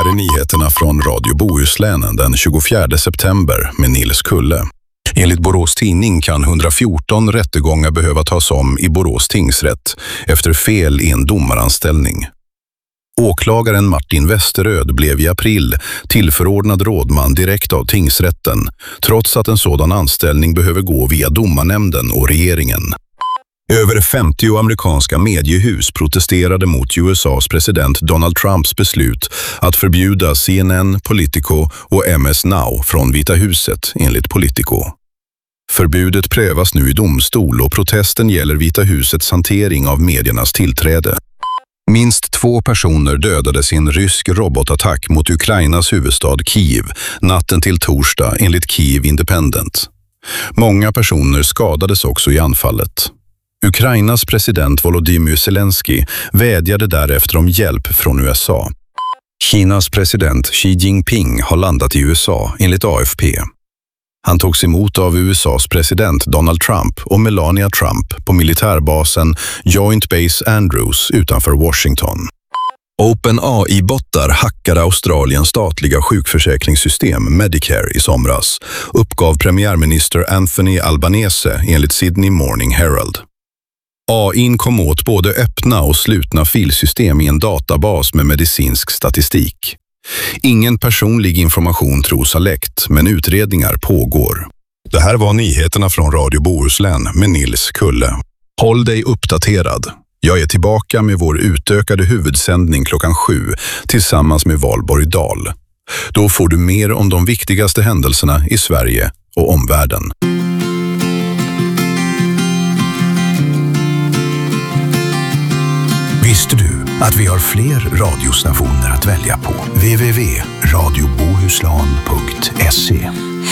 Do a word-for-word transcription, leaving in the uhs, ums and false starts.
här är nyheterna från Radio Bohuslän den tjugofjärde september med Nils Kulle. Enligt Borås Tidning kan hundrafjorton rättegångar behöva tas om i Borås tingsrätt efter fel i en domaranställning. Åklagaren Martin Westeröd blev i april tillförordnad rådman direkt av tingsrätten, trots att en sådan anställning behöver gå via domarnämnden och regeringen. Över femtio amerikanska mediehus protesterade mot U S A:s president Donald Trumps beslut att förbjuda C N N, Politico och M S Now från Vita huset, enligt Politico. Förbudet prövas nu i domstol och protesten gäller Vita husets hantering av mediernas tillträde. Minst två personer dödades i en rysk robotattack mot Ukrainas huvudstad Kiev natten till torsdag, enligt Kiev Independent. Många personer skadades också i anfallet. Ukrainas president Volodymyr Zelensky vädjade därefter om hjälp från U S A. Kinas president Xi Jinping har landat i U S A, enligt A F P. Han togs emot av U S A:s president Donald Trump och Melania Trump på militärbasen Joint Base Andrews utanför Washington. OpenAI-bottar hackade Australiens statliga sjukförsäkringssystem Medicare i somras, uppgav premiärminister Anthony Albanese enligt Sydney Morning Herald. A I:n kom åt både öppna och slutna filsystem i en databas med medicinsk statistik. Ingen personlig information tros ha läckt, men utredningar pågår. Det här var nyheterna från Radio Bohuslän med Nils Kulle. Håll dig uppdaterad. Jag är tillbaka med vår utökade huvudsändning klockan sju tillsammans med Valborg Dahl. Då får du mer om de viktigaste händelserna i Sverige och omvärlden. Visste du att vi har fler radiostationer att välja på? w w w punkt radio bohuslän punkt se